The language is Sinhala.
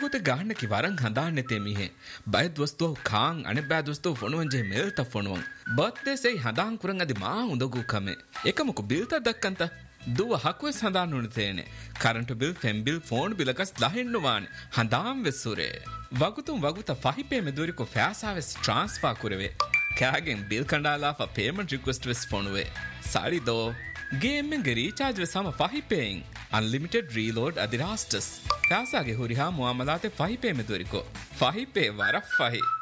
ಮಿಹುತೆ ಗಾಹಣ್ಣಕಿ ವರಂ ಹಂದಾಣ್ಣೆತೆ ಮಿಹೆ ಬಯ ದೋಸ್ತೋ ಖಾಂ ಅಣೆ ಬಯ ದೋಸ್ತೋ ಫೊಣುವಂಜೆ ಮೇಲ್ತ ಫೊಣುವಂ ಬರ್ತ್ಡೇ ಸೈ ಹಂದಾಂ ಕುರಂ ಅದಿ ಮಾ ಉಂದಗು ಕಮೆ ಏಕಮಕು ಬಿಲ್ತ ದಕ್ಕಂತ දුව හකුවෙස් හඳාන්න උන තේනේ current bill ෆෙම් bill phone බිලකස් දහින්නුවාන හඳාම් වෙස්සුරේ වගුතුම් වගුත ෆහිපේ මෙදුරිකෝ ෆෑසාවෙස් transfer කුරවේ කෑගෙන් bill කණ්ඩාලා far payment request වෙස් ෆෝනුවේ සාරි දෝ ගේම් එකේ රීචාර්ජ් වෙස් සම ෆහිපේන් අන්ලිමිටඩ් රීලෝඩ් අදිරාස්ටස් ෆෑසාගේ හුරිහා මුවමලාතේ ෆහිපේ මෙදුරිකෝ ෆහිපේ වර ෆහි